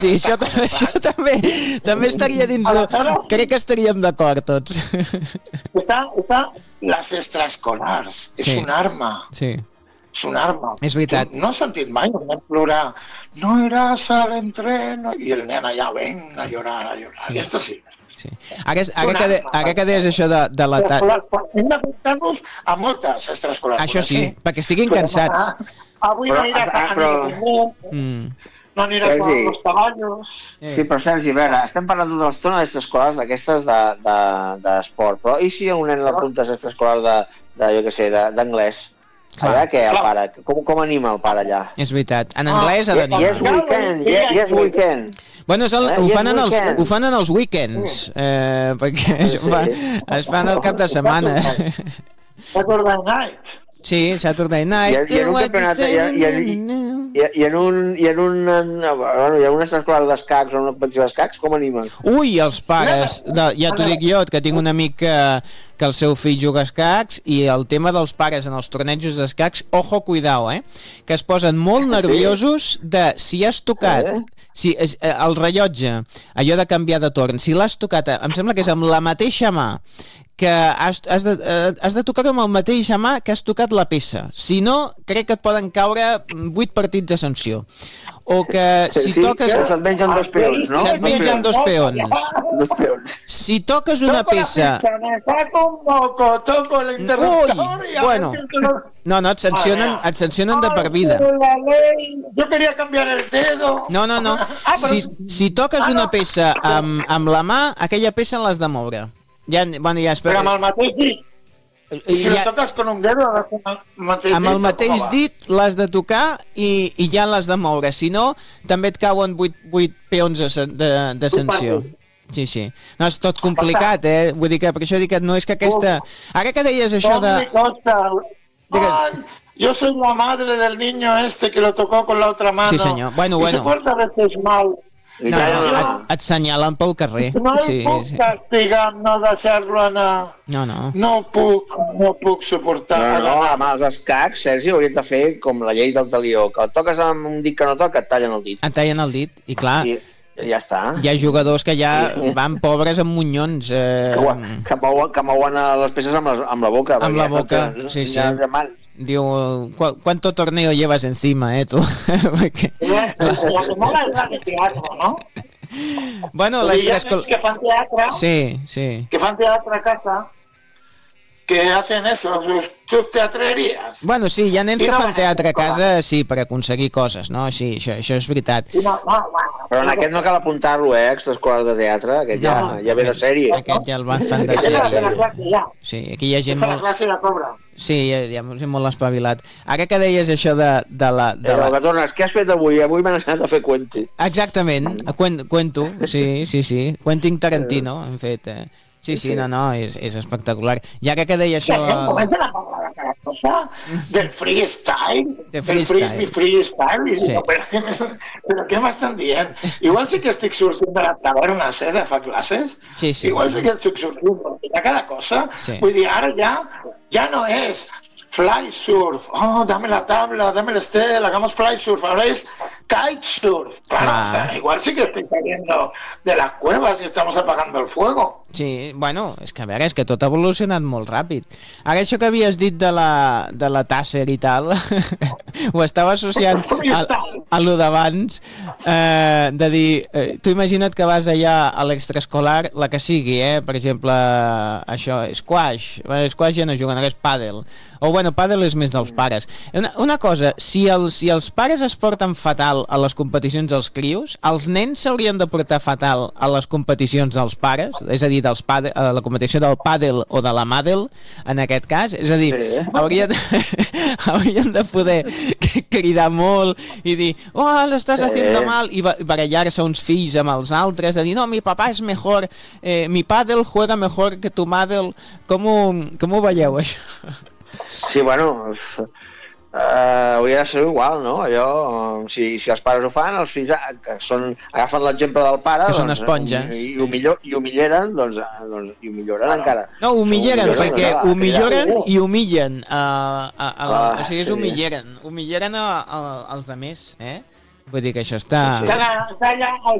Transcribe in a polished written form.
Sí, això també estaria dins crec que estaríem d'acord tots. Está las extraescolars. Sí. És un arma. Sí. És un arma. És veritat. No he sentit mai un nen plorar. No iràs al entreno. I el nen allà, venga, a llorar. Sí. Esto sí. Sí. Ara que deies això de la... Hem de portar-nos a moltes extraescolars. Això sí, perquè estiguin cansats. Avui no iràs a no aniràs als caballos. Sí, però Sergi, a veure, estem parlant d'una estona d'extraescolars d'aquestes d'esport, però i si a un nen l'apuntes a extraescolars jo què sé, d'anglès? Allà què, el pare? Com anima el pare allà? És veritat, en anglès ha d'animar. Yes weekend. Bueno, ho fan en els weekends, perquè es fan el cap de setmana. Saturday night. Sí, Saturday Night. I en un campionat, i en un extraescolar d'escacs o una competició d'escacs, com animen? Ui, els pares, ja t'ho dic jo, que tinc un amic que el seu fill juga a escacs, i el tema dels pares en els tornejos d'escacs, ojo, cuidao, que es posen molt nerviosos de si has tocat, si el rellotge, allò de canviar de torn, si l'has tocat, em sembla que és amb la mateixa mà, que has de tocar amb el mateixa mà que has tocat la peça. Si no, crec que et poden caure 8 partits de sanció. O que si toques... Se't mengen 2 peons, no? Se't mengen 2 peons. 2 peons. Si toques una peça... Toco l'interruptor... Ui, bueno... No, et sancionen de per vida. Jo queria canviar el dedo... No. Si toques una peça amb la mà, aquella peça l'has de moure. Però amb el mateix dit. I si la toques con un dedo, amb el mateix dit l'has de tocar i ja l'has de moure. Si no, també et cauen 8 peons de sanció. Sí. No, és tot complicat, Vull dir que per això dic que no és que aquesta... Ara que deies això de... Yo soy la madre del niño que lo tocó con la otra mano. Sí, senyor. Bueno. Y se porta a veces mal. No, et senyalen pel carrer. No puc castigar, no deixar-lo anar. No puc suportar. No, amb els escacs, Sergi, hauries de fer com la llei del talió, que el toques amb un dit que no toca, et tallen el dit. Et tallen el dit, i clar... Ja està. Hi ha jugadors que ja van pobres amb monyons. Que mouen les peces amb la boca. Amb la boca, sí. Diu, ¿cuánto torneo llevas encima, tú? La que mola és la de teatre, ¿no? Bueno, que fan teatre, sí. Que fan teatre a casa, que hacen eso, sus teatreries. Bueno, sí, hi ha nens que fan teatre a casa, sí, per aconseguir coses, no? Sí, això és veritat. Però en aquest no cal apuntar-lo, extraescolar de teatre, aquest ja ve de sèrie. Aquest ja el fan de sèrie. Sí, aquí hi ha gent molt... La classe de cobra. Sí, hi ha gent molt espavilat. Ara que deies això de la... Gatones, què has fet avui? Avui m'han anat a fer cuento. Exactament, cuento, sí. Quentin Tarantino, han fet... Sí, no, és espectacular. Ja que deia això... Comença la parlar de cada cosa, del freestyle, del freestyle. Sí. Però què m'estan dient? Igual sí que estic sortint de la taverna, de fa classes. Sí. Igual sí que estic sortint de cada cosa. Sí. Vull dir, ara ja no és fly surf, dame la tabla, dame el estel, hagamos fly surf, ahora es kitesurf. Claro, o sea, igual sí que estoy saliendo de las cuevas y estamos apagando el fuego. Sí, bueno, és que a veure, és que tot ha evolucionat molt ràpid. Ara això que havies dit de la Tasser i tal, ho estava associant a lo d'abans, de dir, tu imagina't que vas allà a l'extraescolar, la que sigui, per exemple, això, squash ja no juguen, ara és pàdel, o bueno, pàdel és més dels pares. Una cosa, si els pares es porten fatal a les competicions dels crios, els nens s'haurien de portar fatal a les competicions dels pares, és a dir, a la competició del pàdel o de la màdel, en aquest cas, és a dir, haurien de poder cridar molt i dir, lo estàs haciendo mal, i barallar-se uns fills amb els altres, de dir, no, mi papà és mejor, mi pàdel juega mejor que tu màdel. Com ho veieu, això? Sí, bueno, hauria de ser igual, no? Allò, si els pares ho fan, els fills agafen l'exemple del pare, que són esponges, i ho milleren, i ho milloren encara. No, ho milleren, perquè ho milloren i humillen, o sigui, humilleren als altres, Vull dir que això està... Està allà al